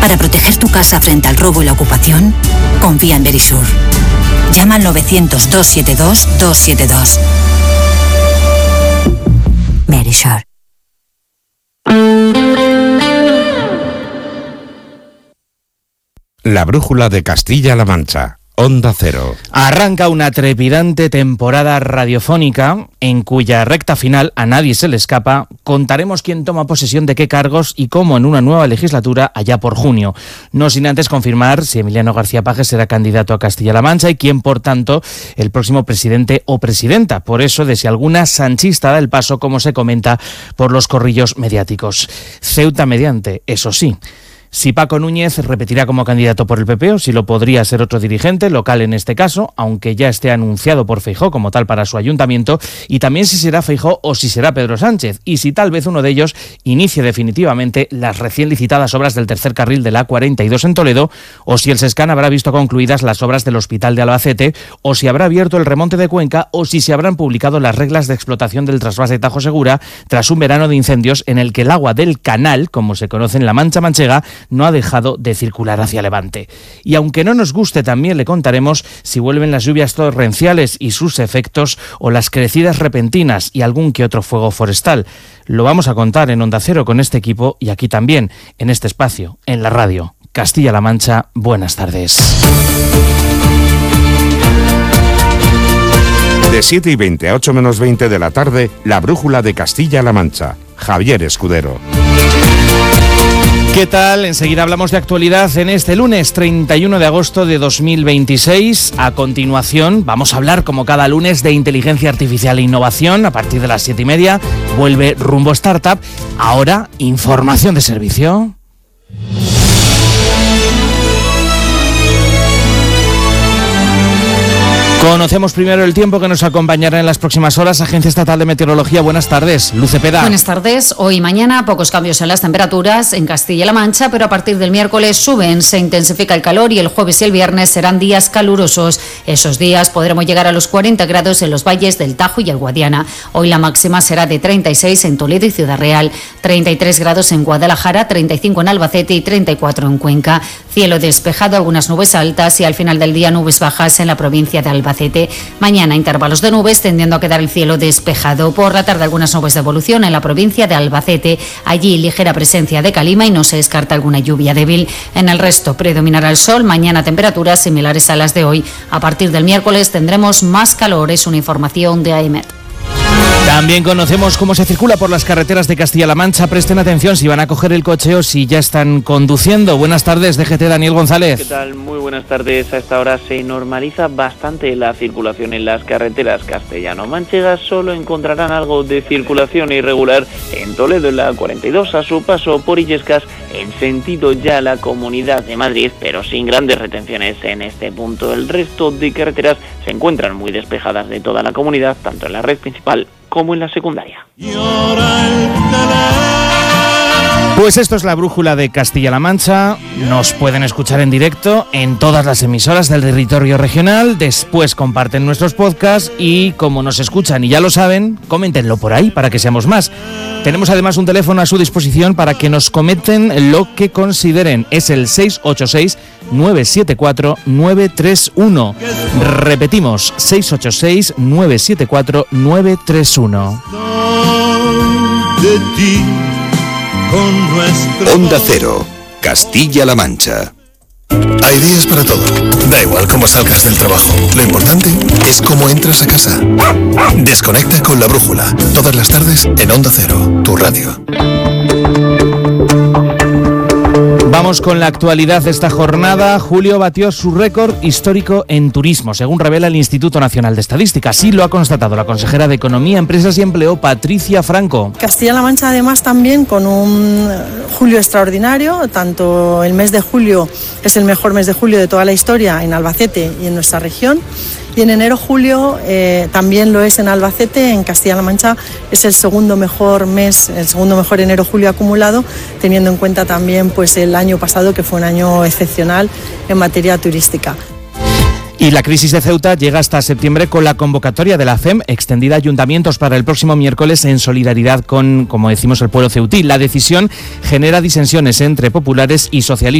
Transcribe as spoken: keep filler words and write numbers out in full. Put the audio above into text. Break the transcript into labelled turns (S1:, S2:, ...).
S1: Para proteger tu casa frente al robo y la ocupación, confía en Verisur. Llama al novecientos, doscientos setenta y dos, doscientos setenta y dos. Verisur.
S2: La brújula de Castilla-La Mancha. Onda Cero.
S3: Arranca una trepidante temporada radiofónica en cuya recta final, a nadie se le escapa, contaremos quién toma posesión de qué cargos y cómo en una nueva legislatura allá por junio. No sin antes confirmar si Emiliano García Paje será candidato a Castilla-La Mancha y quién, por tanto, el próximo presidente o presidenta. Por eso, de si alguna sanchista da el paso, como se comenta por los corrillos mediáticos. Ceuta mediante, eso sí. Si Paco Núñez repetirá como candidato por el P P o si lo podría ser otro dirigente, local en este caso, aunque ya esté anunciado por Feijóo como tal para su ayuntamiento, y también si será Feijóo o si será Pedro Sánchez, y si tal vez uno de ellos inicie definitivamente las recién licitadas obras del tercer carril de la A cuarenta y dos en Toledo, o si el Sescan habrá visto concluidas las obras del Hospital de Albacete, o si habrá abierto el remonte de Cuenca, o si se habrán publicado las reglas de explotación del trasvase Tajo Segura tras un verano de incendios en el que el agua del canal, como se conoce en la Mancha Manchega, no ha dejado de circular hacia Levante. Y aunque no nos guste, también le contaremos si vuelven las lluvias torrenciales y sus efectos, o las crecidas repentinas y algún que otro fuego forestal. Lo vamos a contar en Onda Cero con este equipo y aquí también, en este espacio, en la radio. Castilla-La Mancha, buenas tardes.
S2: De siete y veinte a ocho menos veinte de la tarde, la brújula de Castilla-La Mancha. Javier Escudero.
S3: ¿Qué tal? Enseguida hablamos de actualidad en este lunes treinta y uno de agosto de dos mil veintiséis. A continuación vamos a hablar, como cada lunes, de inteligencia artificial e innovación. A partir de las siete y media vuelve Rumbo Startup. Ahora, información de servicio. Conocemos primero el tiempo que nos acompañará en las próximas horas. Agencia Estatal de Meteorología, buenas tardes. Luz Cepeda.
S4: Buenas tardes. Hoy y mañana pocos cambios en las temperaturas en Castilla-La Mancha, pero a partir del miércoles suben, se intensifica el calor y el jueves y el viernes serán días calurosos. Esos días podremos llegar a los cuarenta grados en los valles del Tajo y el Guadiana. Hoy la máxima será de treinta y seis en Toledo y Ciudad Real, treinta y tres grados en Guadalajara, treinta y cinco en Albacete y treinta y cuatro en Cuenca. Cielo despejado, algunas nubes altas y al final del día nubes bajas en la provincia de Albacete. Mañana intervalos de nubes, tendiendo a quedar el cielo despejado. Por la tarde algunas nubes de evolución en la provincia de Albacete. Allí ligera presencia de calima y no se descarta alguna lluvia débil. En el resto predominará el sol. Mañana temperaturas similares a las de hoy. A partir del miércoles tendremos más calor. Es una información de AEMET.
S3: También conocemos cómo se circula por las carreteras de Castilla-La Mancha. Presten atención si van a coger el coche o si ya están conduciendo. Buenas tardes, D G T Daniel González.
S5: ¿Qué tal? Muy buenas tardes. A esta hora se normaliza bastante la circulación en las carreteras castellano-manchegas. Solo encontrarán algo de circulación irregular en Toledo, en la A cuarenta y dos, a su paso por Illescas, en sentido ya la Comunidad de Madrid, pero sin grandes retenciones en este punto. El resto de carreteras se encuentran muy despejadas de toda la comunidad, tanto en la red principal como en la secundaria.
S3: Pues esto es la brújula de Castilla-La Mancha. Nos pueden escuchar en directo en todas las emisoras del territorio regional. Después comparten nuestros podcasts y, como nos escuchan y ya lo saben, coméntenlo por ahí para que seamos más. Tenemos además un teléfono a su disposición para que nos comenten lo que consideren. Es el seis ocho seis, nueve siete cuatro, nueve tres uno. Repetimos, seis ocho seis, nueve siete cuatro, nueve tres uno.
S6: De ti.
S7: Onda Cero, Castilla-La Mancha.
S8: Hay días para todo. Da igual cómo salgas del trabajo. Lo importante es cómo entras a casa. Desconecta con la brújula. Todas las tardes en Onda Cero, tu radio.
S3: Vamos con la actualidad de esta jornada. Julio batió su récord histórico en turismo, según revela el Instituto Nacional de Estadística. Así lo ha constatado la consejera de Economía, Empresas y Empleo, Patricia Franco.
S9: Castilla-La Mancha, además, también con un julio extraordinario. Tanto el mes de julio es el mejor mes de julio de toda la historia en Albacete y en nuestra región. Y en enero-julio eh, también lo es en Albacete. En Castilla-La Mancha es el segundo mejor mes, el segundo mejor enero-julio acumulado, teniendo en cuenta también pues el año pasado, que fue un año excepcional en materia turística.
S3: Y la crisis de Ceuta llega hasta septiembre con la convocatoria de la F E M extendida a ayuntamientos para el próximo miércoles en solidaridad con, como decimos, el pueblo ceutí. La decisión genera disensiones entre populares y socialistas.